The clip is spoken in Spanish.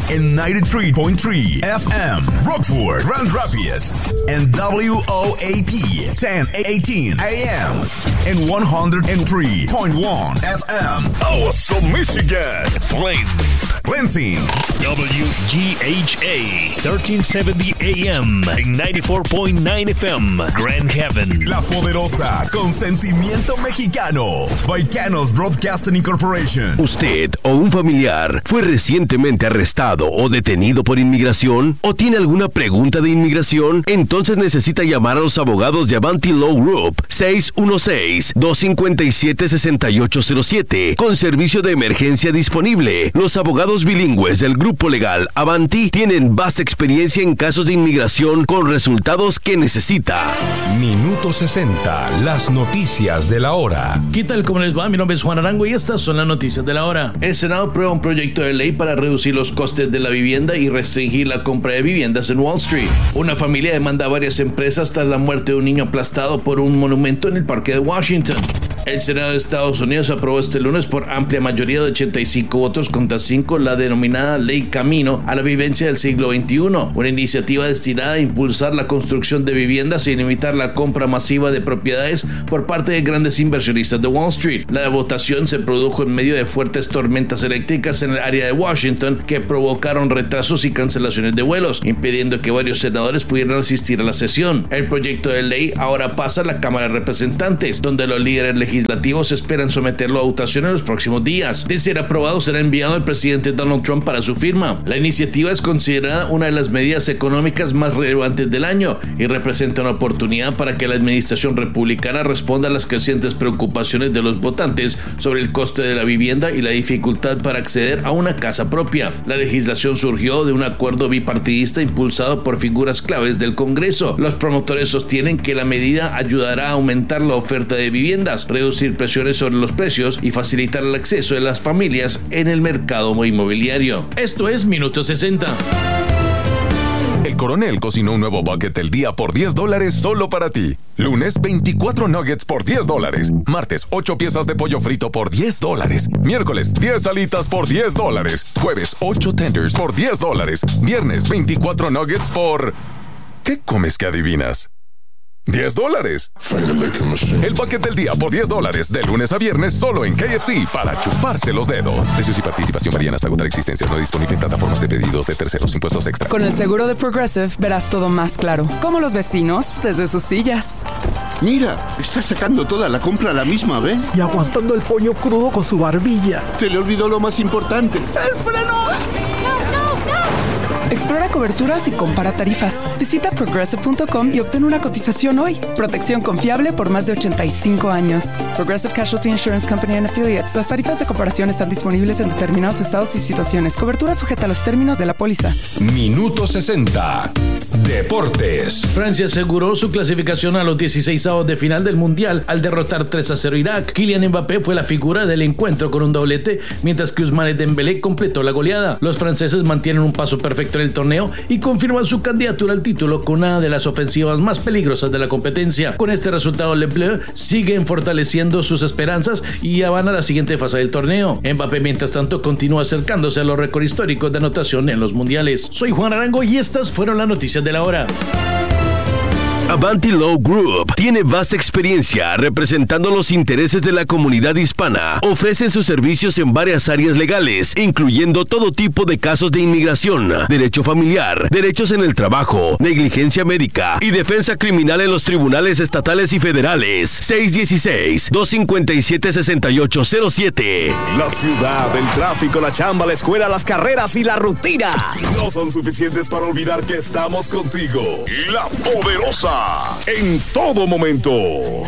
en 93.3 FM, Rockford, Grand Rapids, and WOAP 1080 AM, and 103.1 FM, also Michigan, Flint, Lansing, WGHA 1370 AM, and 94.9 FM, Grand Haven, La Poderosa, con sentimiento mexicano, Baicanos Broadcasting Incorporation. ¿Usted o un familiar fue recientemente arrestado o detenido por inmigración? ¿O tiene alguna pregunta de inmigración? Entonces necesita llamar a los abogados de Avanti Law Group 616-257-6807 con servicio de emergencia disponible. Los abogados bilingües del grupo legal Avanti tienen vasta experiencia en casos de inmigración con resultados que necesita. Minuto 60, las noticias de la hora. ¿Qué tal? ¿Cómo les va? Mi nombre es Juan Arango y estas son las noticias de la hora. El Senado aprueba un proyecto de ley para reducir los costes de la vivienda y restringir la compra de viviendas en Wall Street. Una familia demanda a varias empresas tras la muerte de un niño aplastado por un monumento en el Parque de Washington. El Senado de Estados Unidos aprobó este lunes por amplia mayoría de 85 votos contra 5 la denominada Ley Camino a la Vivienda del Siglo XXI, una iniciativa destinada a impulsar la construcción de viviendas y limitar la compra masiva de propiedades por parte de grandes inversionistas de Wall Street. La votación se produjo en medio de fuertes tormentas eléctricas en el área de Washington que provocaron retrasos y cancelaciones de vuelos, impidiendo que varios senadores pudieran asistir a la sesión. El proyecto de ley ahora pasa a la Cámara de Representantes, donde los líderes legislativos esperan someterlo a votación en los próximos días. De ser aprobado, será enviado al presidente Donald Trump para su firma. La iniciativa es considerada una de las medidas económicas más relevantes del año y representa una oportunidad para que la administración republicana responda a las crecientes preocupaciones de los votantes sobre el costo de la vivienda y la dificultad para acceder a una casa propia. La legislación surgió de un acuerdo bipartidista impulsado por figuras claves del Congreso. Los promotores sostienen que la medida ayudará a aumentar la oferta de viviendas, reducir presiones sobre los precios y facilitar el acceso de las familias en el mercado inmobiliario. Esto es Minuto 60. El Coronel cocinó un nuevo bucket del día por $10 solo para ti. Lunes, 24 nuggets por $10. Martes, 8 piezas de pollo frito por $10. Miércoles, 10 alitas por $10. Jueves, 8 tenders por $10. Viernes, 24 nuggets por... ¿Qué comes que adivinas? $10. El bucket del día por $10 de lunes a viernes solo en KFC para chuparse los dedos. Precios y participación varían hasta agotar existencias. No disponible en plataformas de pedidos de terceros. Impuestos extra. Con el seguro de Progressive verás todo más claro. Como los vecinos desde sus sillas. Mira, está sacando toda la compra a la misma vez. Y aguantando el pollo crudo con su barbilla. Se le olvidó lo más importante. ¡El freno! Explora coberturas y compara tarifas. Visita Progressive.com y obtén una cotización hoy. Protección confiable por más de 85 años. Progressive Casualty Insurance Company and Affiliates. Las tarifas de comparación están disponibles en determinados estados y situaciones. Cobertura sujeta a los términos de la póliza. Minuto 60. Deportes. Francia aseguró su clasificación a los 16avos de final del Mundial al derrotar 3-0 a Irak. Kylian Mbappé fue la figura del encuentro con un doblete, mientras que Ousmane Dembélé completó la goleada. Los franceses mantienen un paso perfecto en el torneo y confirman su candidatura al título con una de las ofensivas más peligrosas de la competencia. Con este resultado, Les Bleus siguen fortaleciendo sus esperanzas y ya van a la siguiente fase del torneo. Mbappé, mientras tanto, continúa acercándose a los récords históricos de anotación en los mundiales. Soy Juan Arango y estas fueron las noticias de la hora. Avanti Law Group tiene vasta experiencia representando los intereses de la comunidad hispana. Ofrecen sus servicios en varias áreas legales, incluyendo todo tipo de casos de inmigración, derecho familiar, derechos en el trabajo, negligencia médica y defensa criminal en los tribunales estatales y federales. 616-257-6807. La ciudad, el tráfico, la chamba, la escuela, las carreras y la rutina no son suficientes para olvidar que estamos contigo. La Poderosa, en todo momento.